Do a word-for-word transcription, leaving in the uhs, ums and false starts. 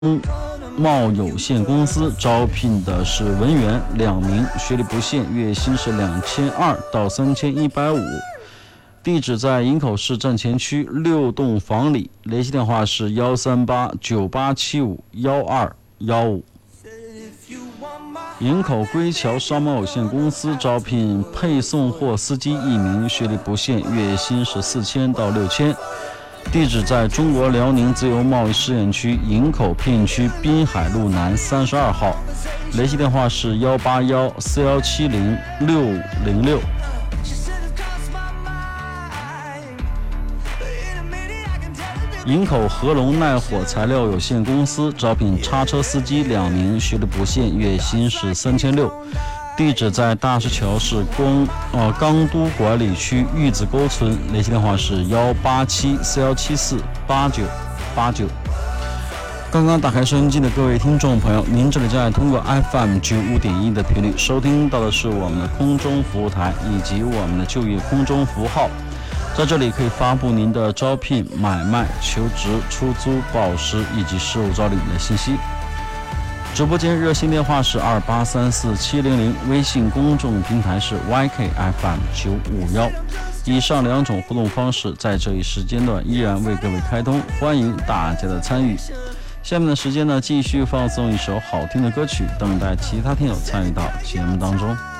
贸有限公司招聘的是文员两名，学历不限，月薪是两千二到三千一百五。地址在营口市站前区六栋房里，联系电话是幺三八九八七五幺二幺五。营口归侨商贸有限公司招聘配送货司机一名，学历不限，月薪是四千到六千。地址在中国辽宁自由贸易试验区营口片区滨海路南三十二号，联系电话是幺八幺四幺七零六五零六。营口合龙耐火材料有限公司招聘叉车司机两名，学历不限，月薪是三千六。地址在大石桥市光呃钢都管理区玉子沟村，联系电话是幺八七四幺七四八九八九。刚刚打开收音机的各位听众朋友，您这里正在通过 F M 九五点一的频率收听到的是我们的空中服务台以及我们的就业空中服务号，在这里可以发布您的招聘、买卖、求职、出租、保时以及事务招领的信息。直播间热线电话是二八三四七零零，微信公众平台是 Y K F M 九五一。以上两种互动方式在这一时间段依然为各位开通，欢迎大家的参与。下面的时间呢，继续放送一首好听的歌曲，等待其他听友参与到节目当中。